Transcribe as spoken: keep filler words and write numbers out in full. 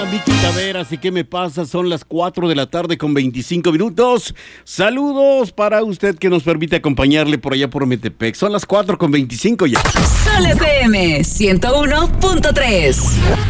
Vicky Taveras, ¿y qué me pasa? Son las cuatro de la tarde con veinticinco minutos. Saludos para usted que nos permite acompañarle por allá por Metepec. Son las cuatro con veinticinco ya. Sol F M ciento uno punto tres.